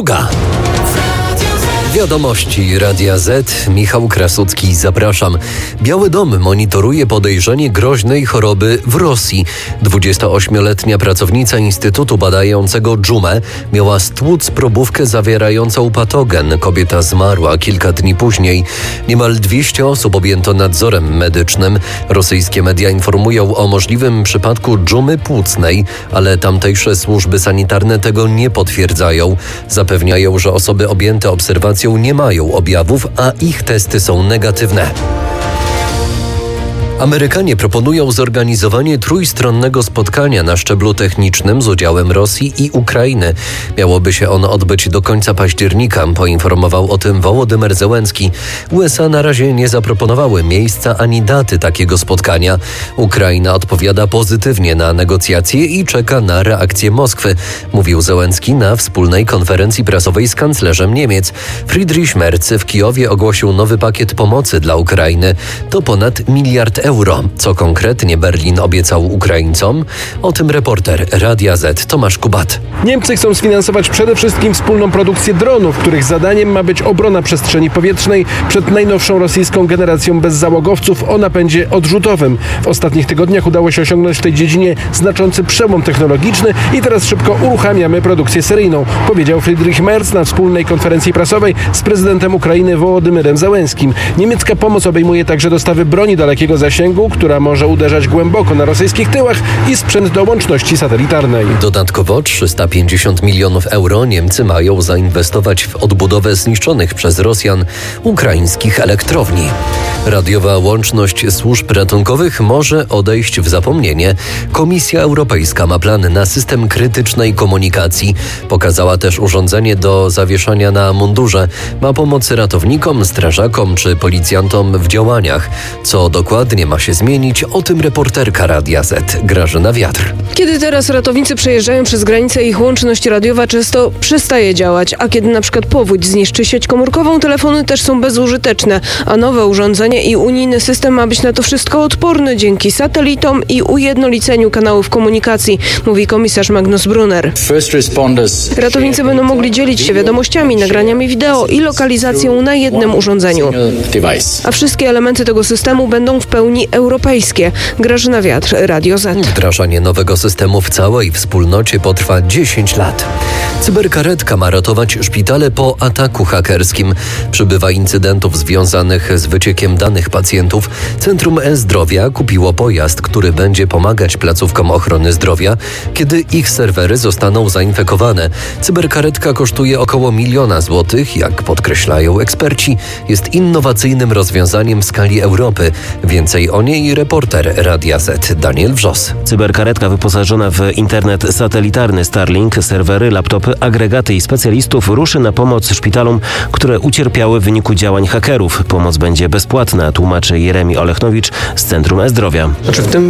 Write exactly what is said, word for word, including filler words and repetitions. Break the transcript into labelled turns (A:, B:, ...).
A: druga. Wiadomości Radia Z. Michał Krasucki, zapraszam. Biały Dom monitoruje podejrzenie groźnej choroby w Rosji. dwudziestoośmioletnia pracownica Instytutu badającego dżumę miała stłuc probówkę zawierającą patogen. Kobieta zmarła kilka dni później. Niemal dwieście osób objęto nadzorem medycznym. Rosyjskie media informują o możliwym przypadku dżumy płucnej, ale tamtejsze służby sanitarne tego nie potwierdzają. Zapewniają, że osoby objęte obserwacją nie mają objawów, a ich testy są negatywne. Amerykanie proponują zorganizowanie trójstronnego spotkania na szczeblu technicznym z udziałem Rosji i Ukrainy. Miałoby się ono odbyć do końca października, poinformował o tym Wołodymyr Zełenski. U S A na razie nie zaproponowały miejsca ani daty takiego spotkania. Ukraina odpowiada pozytywnie na negocjacje i czeka na reakcję Moskwy, mówił Zełenski na wspólnej konferencji prasowej z kanclerzem Niemiec. Friedrich Merz w Kijowie ogłosił nowy pakiet pomocy dla Ukrainy. To ponad miliard euro. Euro. Co konkretnie Berlin obiecał Ukraińcom? O tym reporter Radia Z Tomasz Kubat.
B: Niemcy chcą sfinansować przede wszystkim wspólną produkcję dronów, których zadaniem ma być obrona przestrzeni powietrznej przed najnowszą rosyjską generacją bezzałogowców o napędzie odrzutowym. W ostatnich tygodniach udało się osiągnąć w tej dziedzinie znaczący przełom technologiczny i teraz szybko uruchamiamy produkcję seryjną, powiedział Friedrich Merz na wspólnej konferencji prasowej z prezydentem Ukrainy Wołodymyrem Zełenskim. Niemiecka pomoc obejmuje także dostawy broni dalekiego zasięgu, która może uderzać głęboko na rosyjskich tyłach i sprzęt do łączności satelitarnej.
A: Dodatkowo trzysta pięćdziesiąt milionów euro Niemcy mają zainwestować w odbudowę zniszczonych przez Rosjan ukraińskich elektrowni. Radiowa łączność służb ratunkowych może odejść w zapomnienie. Komisja Europejska ma plan na system krytycznej komunikacji. Pokazała też urządzenie do zawieszania na mundurze. Ma pomóc ratownikom, strażakom czy policjantom w działaniach. Co dokładnie ma się zmienić? O tym reporterka Radia Z Grażyna Wiatr.
C: Kiedy teraz ratownicy przejeżdżają przez granicę, ich łączność radiowa często przestaje działać, a kiedy na przykład powódź zniszczy sieć komórkową, telefony też są bezużyteczne, a nowe urządzenie i unijny system ma być na to wszystko odporny dzięki satelitom i ujednoliceniu kanałów komunikacji, mówi komisarz Magnus Brunner. Ratownicy będą mogli dzielić się wiadomościami, nagraniami wideo i lokalizacją na jednym urządzeniu. A wszystkie elementy tego systemu będą w pełni europejskie. Grażyna Wiatr, Radio Z.
A: Wdrażanie nowego systemu w całej wspólnocie potrwa dziesięć lat. Cyberkaretka ma ratować szpitale po ataku hakerskim. Przybywa incydentów związanych z wyciekiem danych pacjentów. Centrum E-Zdrowia kupiło pojazd, który będzie pomagać placówkom ochrony zdrowia, kiedy ich serwery zostaną zainfekowane. Cyberkaretka kosztuje około miliona złotych. Jak podkreślają eksperci, jest innowacyjnym rozwiązaniem w skali Europy. Więcej o niej reporter Radia Z Daniel Wrzos.
D: Cyberkaretka wyposażona w internet satelitarny Starlink, serwery, laptopy, agregaty i specjalistów ruszy na pomoc szpitalom, które ucierpiały w wyniku działań hakerów. Pomoc będzie bezpłatna, tłumaczy Jeremi Olechnowicz z Centrum E-Zdrowia.
E: Znaczy w tym